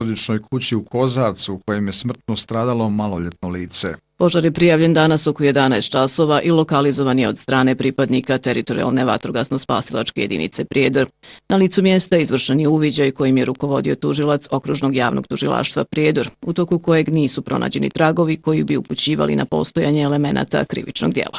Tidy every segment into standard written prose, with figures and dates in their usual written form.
porodičnoj kući u Kozarcu u kojem je smrtno stradalo maloljetno lice. Požar je prijavljen danas oko 11 časova i lokalizovan je od strane pripadnika teritorijalne vatrogasno-spasilačke jedinice Prijedor. Na licu mjesta izvršen je uviđaj kojim je rukovodio tužilac Okružnog javnog tužilaštva Prijedor, u toku kojeg nisu pronađeni tragovi koji bi upućivali na postojanje elemenata krivičnog djela.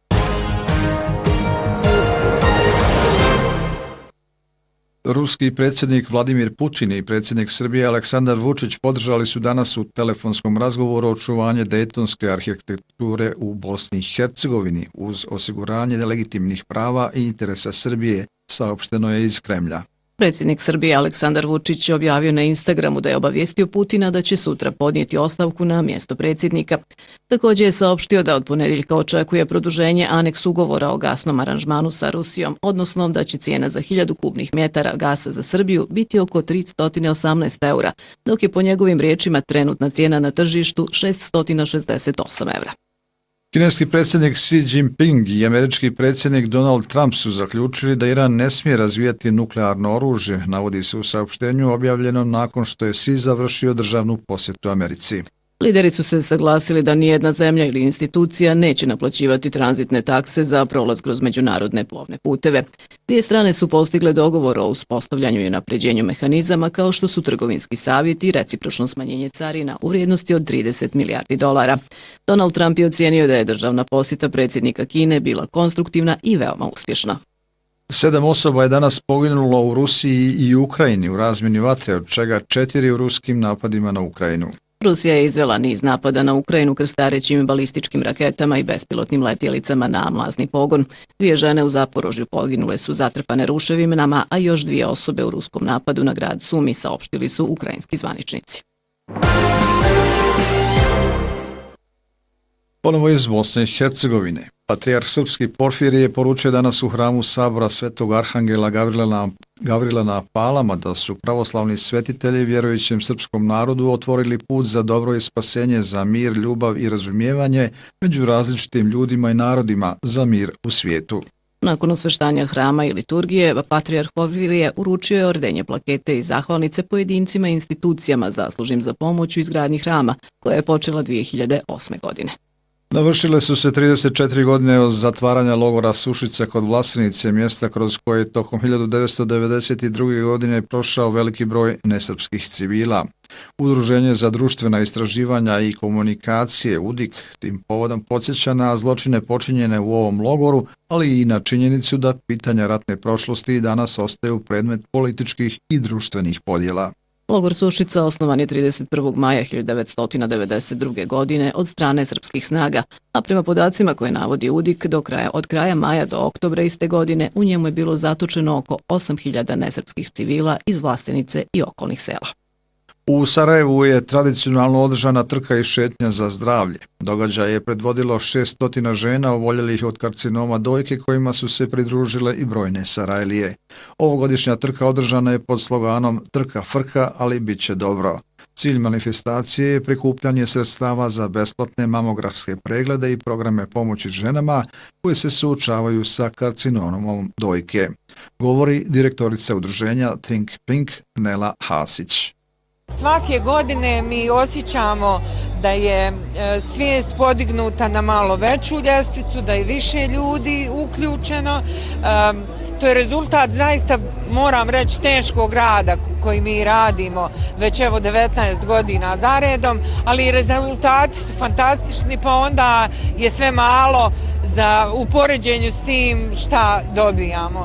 Ruski predsjednik Vladimir Putin i predsjednik Srbije Aleksandar Vučić podržali su danas u telefonskom razgovoru očuvanje dejtonske arhitekture u Bosni i Hercegovini uz osiguranje legitimnih prava i interesa Srbije, saopšteno je iz Kremlja. Predsjednik Srbije Aleksandar Vučić je objavio na Instagramu da je obavijestio Putina da će sutra podnijeti ostavku na mjesto predsjednika. Također je saopštio da od ponedjeljka očekuje produženje aneks ugovora o gasnom aranžmanu sa Rusijom, odnosno da će cijena za 1000 kubnih metara gasa za Srbiju biti oko 318 eura, dok je po njegovim riječima trenutna cijena na tržištu 668 eura. Kineski predsjednik Xi Jinping i američki predsjednik Donald Trump su zaključili da Iran ne smije razvijati nuklearno oružje, navodi se u saopštenju objavljenom nakon što je Xi završio državnu posjetu Americi. Lideri su se saglasili da nijedna zemlja ili institucija neće naplaćivati tranzitne takse za prolaz kroz međunarodne plovne puteve. Dvije strane su postigle dogovor o uspostavljanju i napređenju mehanizama kao što su trgovinski savjeti i recipročno smanjenje carina u vrijednosti od 30 milijardi dolara. Donald Trump je ocijenio da je državna posjeta predsjednika Kine bila konstruktivna i veoma uspješna. 7 osoba je danas poginulo u Rusiji i Ukrajini u razmjeni vatre, od čega 4 u ruskim napadima na Ukrajinu. Rusija je izvela niz napada na Ukrajinu krstarećim balističkim raketama i bespilotnim letjelicama na mlazni pogon. 2 žene u Zaporožju poginule su zatrpane ruševinama, a još 2 osobe u ruskom napadu na grad Sumi, saopštili su ukrajinski zvaničnici. Ponovo iz Bosne i Hercegovine. Patrijarh srpski Porfirije je poručio danas u hramu Sabora Svetog Arhangela Gavrila na Palama da su pravoslavni svetitelji vjerujućem srpskom narodu otvorili put za dobro i spasenje, za mir, ljubav i razumijevanje među različitim ljudima i narodima, za mir u svijetu. Nakon osveštanja hrama i liturgije, patrijarh Porfirije uručio je ordenje plakete i zahvalnice pojedincima i institucijama zaslužnim za pomoć u izgradnji hrama, koja je počela 2008. godine. Navršile su se 34 godine od zatvaranja logora Sušice kod Vlasenice, mjesta kroz koje je tokom 1992. godine prošao veliki broj nesrpskih civila. Udruženje za društvena istraživanja i komunikacije UDIK tim povodom podsjeća na zločine počinjene u ovom logoru, ali i na činjenicu da pitanja ratne prošlosti danas ostaju predmet političkih i društvenih podjela. Logor Sušica osnovan je 31. maja 1992. godine od strane srpskih snaga, a prema podacima koje navodi UDIK, od kraja maja do oktobra iste godine u njemu je bilo zatočeno oko 8.000 nesrpskih civila iz Vlastenice i okolnih sela. U Sarajevu je tradicionalno održana trka i šetnja za zdravlje. Događaj je predvodilo 600 žena oboljelih od karcinoma dojke kojima su se pridružile i brojne Sarajlije. Ovogodišnja trka održana je pod sloganom Trka frka, ali bit će dobro. Cilj manifestacije je prikupljanje sredstava za besplatne mamografske preglede i programe pomoći ženama koje se suočavaju sa karcinomom dojke, govori direktorica udruženja Think Pink Nela Hasić. Svake godine mi osjećamo da je svijest podignuta na malo veću ljestvicu, da je više ljudi uključeno. To je rezultat zaista, moram reći, teškog rada koji mi radimo već evo 19 godina za redom, ali rezultati su fantastični, pa onda je sve malo u poređenju s tim šta dobijamo.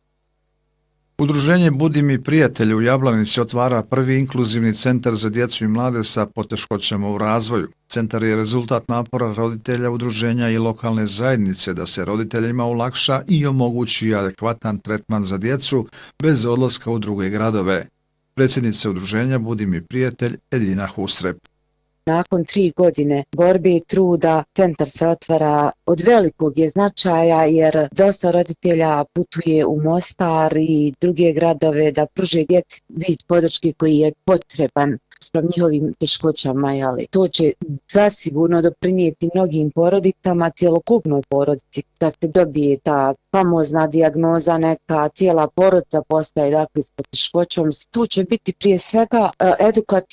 Udruženje Budi mi prijatelji u Jablanici otvara prvi inkluzivni centar za djecu i mlade sa poteškoćama u razvoju. Centar je rezultat napora roditelja, udruženja i lokalne zajednice da se roditeljima olakša i omogući adekvatan tretman za djecu bez odlaska u druge gradove. Predsjednica udruženja Budi mi prijatelj Edina Husrep. Nakon 3 godine borbe i truda, centar se otvara. Od velikog je značaja jer dosta roditelja putuje u Mostar i druge gradove da pruže djeci vid podrške koji je potreban sprem njihovim teškoćama. To će zasigurno doprinijeti mnogim porodicama, cjelokupnoj porodici, da se dobije ta famozna dijagnoza, neka cijela porodica postaje s poteškoćom. Tu će biti prije svega edukativno